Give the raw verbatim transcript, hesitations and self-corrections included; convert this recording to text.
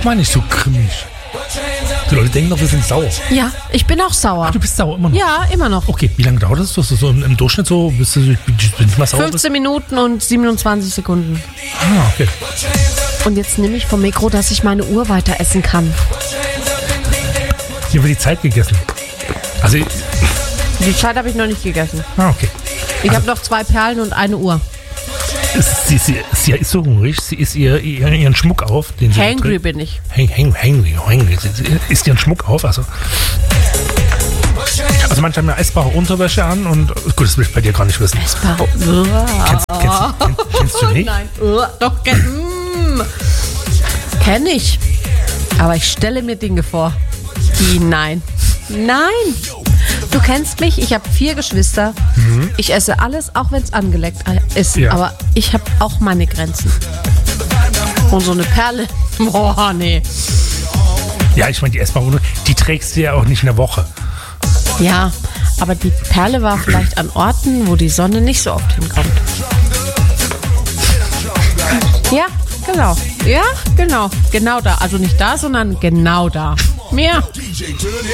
mal nicht so grimmig. Die Leute denken doch, wir sind sauer. Ja, ich bin auch sauer. Ach, du bist sauer immer noch? Ja, immer noch. Okay, wie lange dauert das? So, so im, im Durchschnitt so, bis du nicht mal sauer bist? fünfzehn Minuten und siebenundzwanzig Sekunden. Ah, okay. Und jetzt nehme ich vom Mikro, dass ich meine Uhr weiter essen kann. Hier wird die Zeit gegessen. Also, Die Zeit habe ich noch nicht gegessen. ah, okay. Ich habe noch zwei Perlen und eine Uhr. Sie, sie, sie ist so hungrig, sie isst ihr, ihr, ihren Schmuck auf. Den sie Hangry trägt. bin ich. Hang, hang, hangry, hangry. Sie, sie isst ihren Schmuck auf. Also, also manche haben ja essbare Unterwäsche an und gut, das will ich bei dir gar nicht wissen. Essbare. Kennst, kennst, kennst, kennst du nicht? Nein. Doch, kenn, mm. kenn ich. Aber ich stelle mir Dinge vor. Die nein. Nein. Du kennst mich, ich habe vier Geschwister. Mhm. Ich esse alles, auch wenn es angeleckt ist. Ja. Aber ich habe auch meine Grenzen. Und so eine Perle, boah, nee. Ja, ich meine, die essbare Unterwäsche, die trägst du ja auch nicht in der Woche. Ja, aber die Perle war vielleicht an Orten, wo die Sonne nicht so oft hinkommt. Ja, genau. Ja, genau. Genau da. Also nicht da, sondern genau da. Ja.